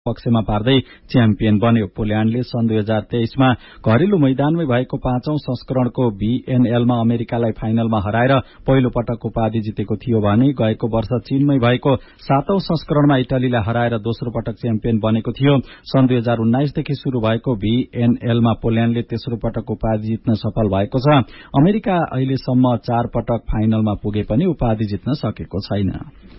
पक्षमा पार्दै च्याम्पियन बन्यो। पोल्याण्डले सन् 2023 मा घरेलु मैदानमै भएको 5औं संस्करणको VNLमा अमेरिकालाई फाइनलमा हराएर पहिलो पटक उपाधि जितेको थियो भने गएको वर्ष चीनमै भएको 7औं संस्करणमा इटालीलाई हराएर दोस्रो पटक च्याम्पियन बनेको थियो। सन् 2019 देखि शुरू भएको VNLमा पोल्याण्डले तेस्रो पटक उपाधि जित्न सफल भएको छ। अमेरिका अहिलेसम्म 4 पटक फाइनलमा पुगे पनि उपाधि जित्न सकेको छैन।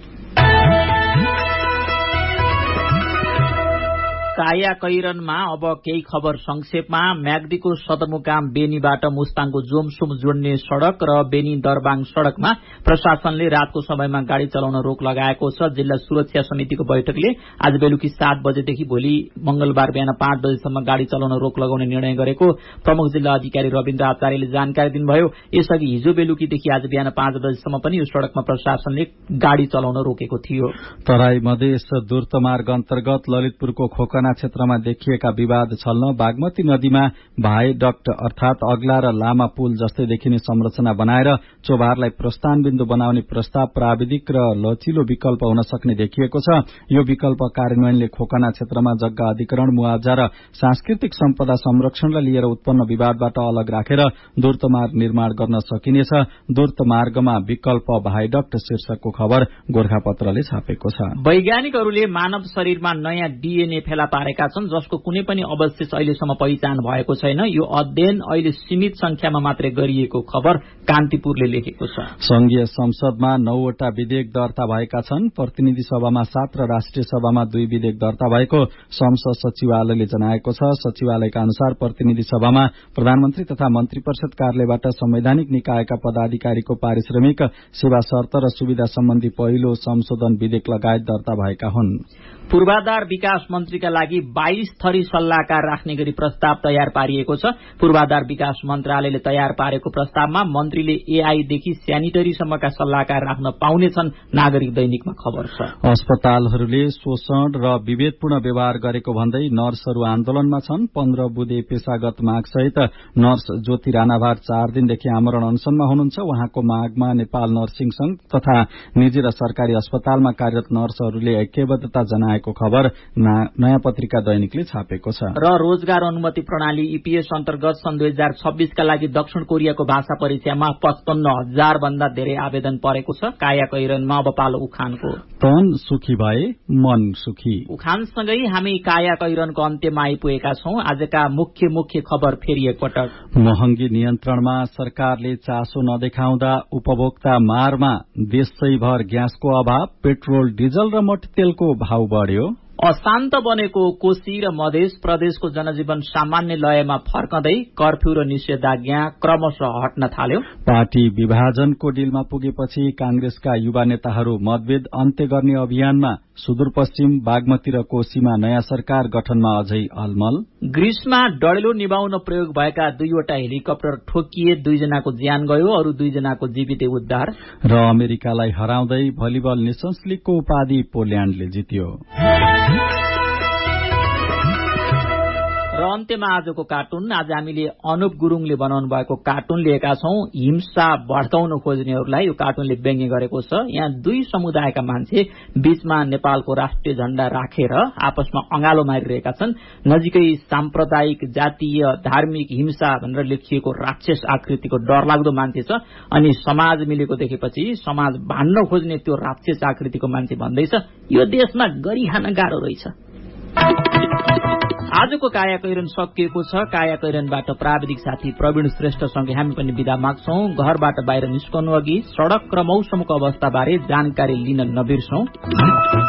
कायाकैरनमा अब केही खबर संक्षेपमा। म्याग्दीको सदरमुकाम बेनीबाट मुस्ताङको जोमसुम जोड्ने सड़क र बेनी दरबाङ सड़कमा प्रशासनले रातको समयमा गाड़ी चलाउन रोक लगाएको छ। जिल्ला सुरक्षा समितिको बैठकले आज बेलुकी 7 बजेदेखि भोलि मंगलबार बिहान 5 बजेसम्म गाड़ी चलाउन रोक लगाउने निर्णय गरेको प्रमुख जिल्ला अधिकारी रविन्द्र आचार्यले जानकारी दिनुभयो। यसअघि हिजो बेलुकीदेखि आज बिहान 5 बजेसम्म पनि यो सड़कमा प्रशासनले गाड़ी चलाउन रोकेको थियो। तराई मधेस दूर्तमार्ग अन्तर्गत ललितपुरको खोकना क्षेत्रमा देखिएका विवाद छल्न बागमती नदीमा भाइडक्ट अर्थात अग्ला र लामा पुल जस्तै देखिने संरचना बनाएर चोभारलाई प्रस्थान बिन्दु बनाउने प्रस्ताव प्राविधिक र लचिलो विकल्प हुन सक्ने देखिएको छ। यो विकल्प कार्यान्वयनले खोकना क्षेत्रमा जग्गा अधिग्रहण, मुआवजा र सांस्कृतिक सम्पदा संरक्षणलाई लिएर उत्पन्न विवादबाट अलग राखेर दूर्तमार्ग निर्माण गर्न सकिनेछ। दूर्तमार्गमा विकल्प भाइडक्ट शीर्षकको खबर गोरखापत्रले छापेको छ। वैज्ञानिकहरूले मानव शरीरमा नयाँ DNA फेला पारेका छन् जसको कुनै पनि अवशेष अहिलेसम्म पहिचान भएको छैन। यो अध्ययन अहिले सीमित संख्यामा मात्रै गरिएको खबर कान्तिपुरले लेखेको छ। संघीय संसदमा 9 वटा विधेयक दर्ता भएका छन्। प्रतिनिधि सभामा 7 र राष्ट्रिय सभामा 2 विधेयक दर्ता भएको संसद सचिवालयले जनाएको छ। सचिवालयका अनुसार प्रतिनिधि सभामा प्रधानमन्त्री तथा मन्त्री परिषद कार्यालयबाट संवैधानिक निकायका पदाधिकारीको पारिश्रमिक, सेवा शर्त र सुविधा सम्बन्धी पहिलो संशोधन विधेयक लगायत दर्ता भएका हुन्। पूर्वाधार विकास मन्त्रीका लागि 22 थरी सल्लाहकार राख्ने गरी प्रस्ताव तयार पारिएको छ। पूर्वाधार विकास मन्त्रालयले तयार पारेको प्रस्तावमा मन्त्रीले AI देखि स्यानिटरीसम्मका सल्लाहकार राख्न पाउनेछन्, नागरिक दैनिकमा खबर छ। अस्पतालहरूले शोषण र विभेदपूर्ण व्यवहार गरेको भन्दै नर्सहरू आन्दोलनमा छन्। 15 बुँदे पेशागत मागसहित नर्स ज्योति राणाभार 4 दिनदेखि आमरण अनसनमा हुनुहुन्छ। उहाँको मागमा नेपाल नर्सिङ संघ तथा निजी र सरकारी अस्पतालमा कार्यरत नर्सहरूले ऐक्यबद्धता जनाएको खबर नयाँ पत्रिका दैनिकले छापेको छ। र रोजगार अनुमति प्रणाली EPS अन्तर्गत सन् 2026 का लागि दक्षिण कोरियाको भाषा परीक्षामा 55,000 भन्दा धेरै आवेदन परेको छ। कायाकैरनमा अब पालो उखानको। तन सुखी भए मन सुखी। उखानसँगै हामी कायाकैरनको अन्त्यमा आइपुगेका छौं। आजका मुख्य खबर फेरि एकपटक। महँगी नियन्त्रणमा सरकारले चासो नदेखाउँदा उपभोक्ता मारमा देशैभर ग्यासको अभाव, पेट्रोल, डिजल र मट्टीतेलको भाव बढ्यो। अशान्त बनेको कोशी र मधेस प्रदेशको जनजीवन सामान्य लयमा फर्कँदै कर्फ्यू र निषेधाज्ञा क्रमशः हट्न थाल्यो। पार्टी विभाजनको डिलमा पुगेपछि कांग्रेसका युवा नेताहरू मतभेद अन्त्य गर्ने अभियानमा। सुदूरपश्चिम बागमती र कोशीमा नयाँ सरकार गठनमा अझै अलमल। ग्रीसमा डढेलो निभाउन प्रयोग भएका 2 वटा हेलिकप्टर ठोकिए, 2 जनाको ज्यान गयो, अरू 2 जनाको जीवितै उद्धार। र अमेरिकालाई हराउँदै भलिबल नेसन्स लीगको उपाधि पोल्याण्डले जित्यो। र अन्त्यमा आजको कार्टुन। आज हामीले अनुप गुरुङले बनाउनु भएको कार्टुन लिएका छौं। हिंसा भड्काउन खोज्नेहरूलाई यो कार्टुनले व्यङ्ग्य गरेको छ। यहाँ 2 समुदायका मान्छे बीचमा नेपालको राष्ट्रिय झण्डा राखेर आपसमा अंगालो मारिरहेका छन्। नजिकै साम्प्रदायिक, जातीय, धार्मिक हिंसा भनेर लेखिएको राक्षस आकृतिको डरलाग्दो मान्छे छ। अनि समाज मिलेको देखेपछि समाज भान्न खोज्ने त्यो राक्षस आकृतिको मान्छे भन्दैछ, यो देशमा गरी खान गाह्रो रहेछ। आजको कायाकैरन सकिएको छ। कायाकैरनबाट प्राविधिक साथी प्रवीण श्रेष्ठसँगै हामी पनि बिदा माग्छौं। घरबाट बाहिर निस्कनु अघि सड़क र मौसमको अवस्थाबारे जानकारी लिन नबिर्सौं।